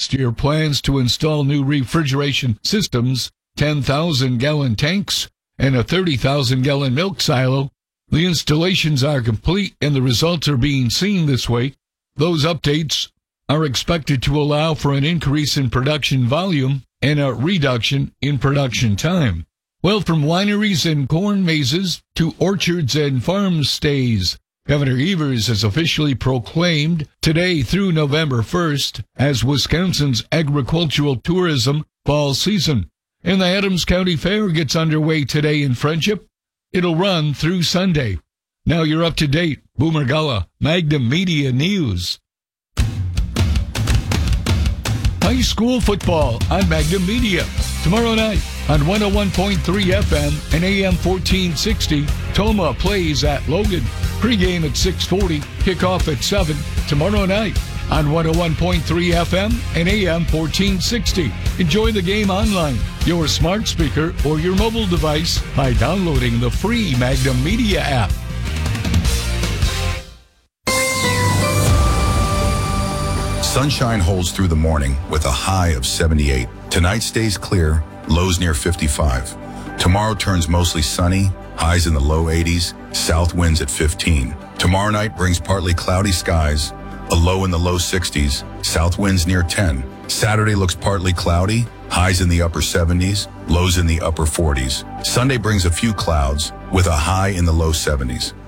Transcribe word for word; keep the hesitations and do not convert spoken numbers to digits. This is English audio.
next year plans to install new refrigeration systems, ten thousand gallon tanks, and a thirty thousand gallon milk silo. The installations are complete and the results are being seen this way. Those updates are expected to allow for an increase in production volume and a reduction in production time. Well, from wineries and corn mazes to orchards and farm stays, Governor Evers has officially proclaimed today through November first as Wisconsin's agricultural tourism fall season. And the Adams County Fair gets underway today in Friendship. It'll run through Sunday. Now you're up to date. Boomer Gala, Magnum Media News. High school football on Magnum Media. Tomorrow night on one oh one point three F M and A M fourteen sixty, Toma plays at Logan. Pre-game at six forty, kickoff at seven. Tomorrow night on one oh one point three F M and A M fourteen sixty. Enjoy the game online, your smart speaker, or your mobile device by downloading the free Magnum Media app. Sunshine holds through the morning with a high of seventy-eight. Tonight stays clear, lows near fifty-five. Tomorrow turns mostly sunny, highs in the low eighties, south winds at fifteen. Tomorrow night brings partly cloudy skies, a low in the low sixties, south winds near ten. Saturday looks partly cloudy, highs in the upper seventies, lows in the upper forties. Sunday brings a few clouds with a high in the low seventies.